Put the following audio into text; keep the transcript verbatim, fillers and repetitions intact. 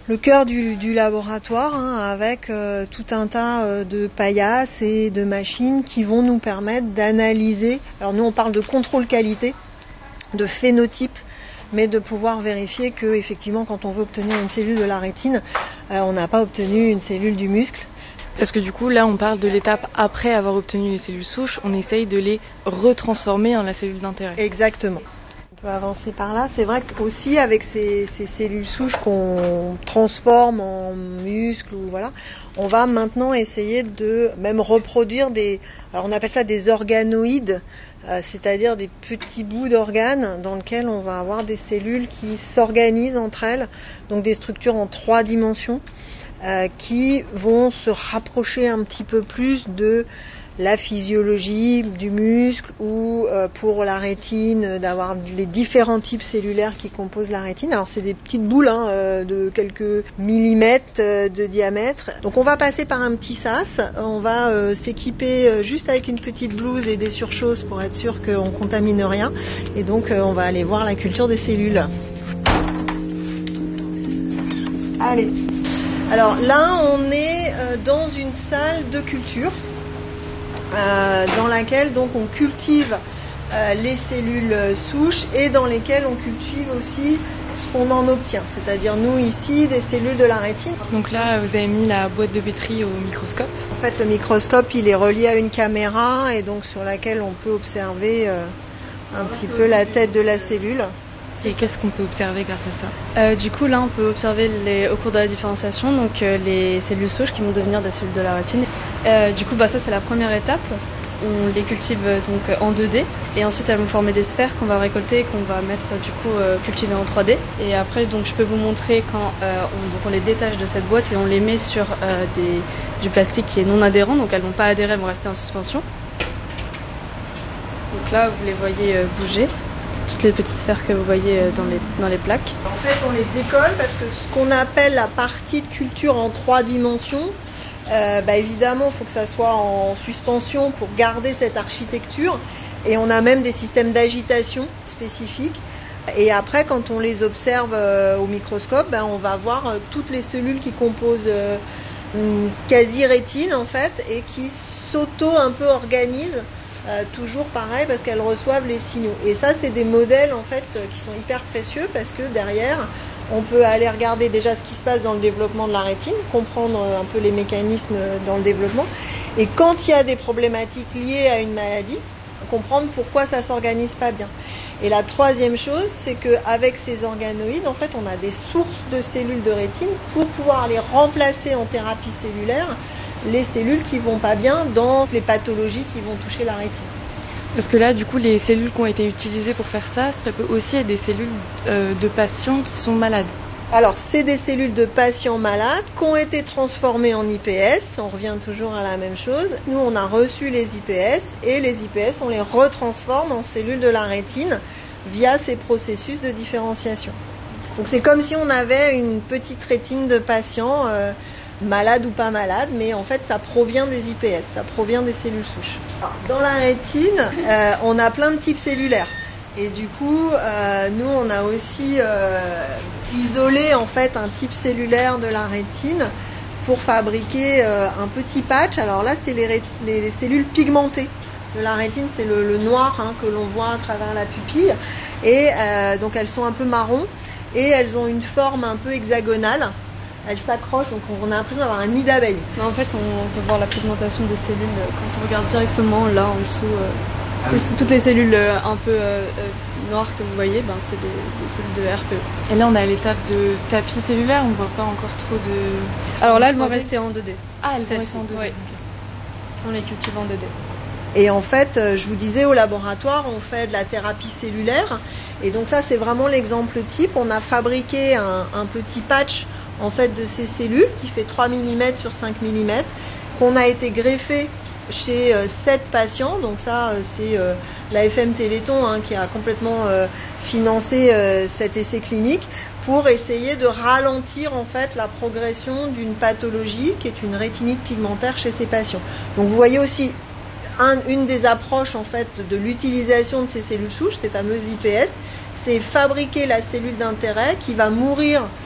le cœur du, du laboratoire, hein, avec euh, tout un tas euh, de paillasses et de machines qui vont nous permettre d'analyser. Alors nous on parle de contrôle qualité, de phénotype, mais de pouvoir vérifier que effectivement quand on veut obtenir une cellule de la rétine, euh, on n'a pas obtenu une cellule du muscle. Parce que du coup là on parle de l'étape après avoir obtenu les cellules souches, on essaye de les retransformer en la cellule d'intérêt. Exactement. On peut avancer par là. C'est vrai qu'aussi avec ces, ces cellules souches qu'on transforme en muscles, ou voilà, on va maintenant essayer de même reproduire des, alors on appelle ça des organoïdes, euh, c'est-à-dire des petits bouts d'organes dans lesquels on va avoir des cellules qui s'organisent entre elles, donc des structures en trois dimensions euh, qui vont se rapprocher un petit peu plus de la physiologie du muscle ou euh, pour la rétine d'avoir les différents types cellulaires qui composent la rétine. Alors c'est des petites boules hein, euh, de quelques millimètres euh, de diamètre. Donc on va passer par un petit sas, on va euh, s'équiper euh, juste avec une petite blouse et des surchausses pour être sûr qu'on contamine rien. Et donc euh, on va aller voir la culture des cellules. Allez. Alors là on est euh, dans une salle de culture. Euh, dans laquelle donc on cultive euh, les cellules souches et dans lesquelles on cultive aussi ce qu'on en obtient, c'est-à-dire nous ici des cellules de la rétine. Donc là vous avez mis la boîte de pétri au microscope. En fait le microscope il est relié à une caméra et donc sur laquelle on peut observer euh, un petit peu la tête de la cellule. Et qu'est-ce qu'on peut observer grâce à ça? euh, Du coup là on peut observer les, au cours de la différenciation donc euh, les cellules souches qui vont devenir des cellules de la rétine. Euh, du coup bah, ça c'est la première étape, on les cultive euh, donc en deux D et ensuite elles vont former des sphères qu'on va récolter et qu'on va mettre du coup euh, cultiver en trois D. Et après donc je peux vous montrer quand euh, on, donc, on les détache de cette boîte et on les met sur euh, des, du plastique qui est non adhérent, donc elles vont pas adhérer, elles vont rester en suspension. Donc là vous les voyez euh, bouger. Toutes les petites sphères que vous voyez dans les, dans les plaques. En fait, on les décolle parce que ce qu'on appelle la partie de culture en trois dimensions, euh, bah évidemment, il faut que ça soit en suspension pour garder cette architecture. Et on a même des systèmes d'agitation spécifiques. Et après, quand on les observe euh, au microscope, bah, on va voir euh, toutes les cellules qui composent euh, une quasi-rétine, en fait, et qui s'auto un peu organisent. Euh, toujours pareil parce qu'elles reçoivent les signaux. Et ça c'est des modèles en fait qui sont hyper précieux parce que derrière on peut aller regarder déjà ce qui se passe dans le développement de la rétine, comprendre un peu les mécanismes dans le développement et quand il y a des problématiques liées à une maladie, comprendre pourquoi ça s'organise pas bien. Et la troisième chose c'est qu'avec ces organoïdes en fait on a des sources de cellules de rétine pour pouvoir les remplacer en thérapie cellulaire les cellules qui vont pas bien dans les pathologies qui vont toucher la rétine. Parce que là, du coup, les cellules qui ont été utilisées pour faire ça, ça peut aussi être des cellules euh, de patients qui sont malades. Alors, c'est des cellules de patients malades qui ont été transformées en I P S. On revient toujours à la même chose. Nous, on a reçu les I P S et les I P S, on les retransforme en cellules de la rétine via ces processus de différenciation. Donc, c'est comme si on avait une petite rétine de patients euh, malade ou pas malade, mais en fait ça provient des I P S, ça provient des cellules souches. Alors, dans la rétine, euh, on a plein de types cellulaires et du coup, euh, nous on a aussi euh, isolé en fait un type cellulaire de la rétine pour fabriquer euh, un petit patch. Alors là, c'est les, ré- les cellules pigmentées de la rétine, c'est le, le noir hein, que l'on voit à travers la pupille et euh, donc elles sont un peu marron et elles ont une forme un peu hexagonale. Elles s'accrochent, donc on a l'impression d'avoir un nid d'abeille. En fait, on peut voir la pigmentation des cellules quand on regarde directement là en dessous. Euh, ah oui. Toutes les cellules euh, un peu euh, euh, noires que vous voyez, ben, c'est des, des cellules de R P E. Et là, on est à l'étape de tapis cellulaire, on ne voit pas encore trop de... Alors là, elles vont rester en deux D. Ah, elles vont rester en deux D. Oui. On les cultive en deux D. Et en fait, je vous disais, au laboratoire, on fait de la thérapie cellulaire. Et donc ça, c'est vraiment l'exemple type. On a fabriqué un, un petit patch en fait de ces cellules qui fait trois millimètres sur cinq millimètres qu'on a été greffé chez euh, sept patients. Donc ça euh, c'est euh, la F M Téléthon hein, qui a complètement euh, financé euh, cet essai clinique pour essayer de ralentir en fait la progression d'une pathologie qui est une rétinite pigmentaire chez ces patients. Donc vous voyez aussi un, une des approches en fait de l'utilisation de ces cellules souches, ces fameuses I P S, c'est fabriquer la cellule d'intérêt qui va mourir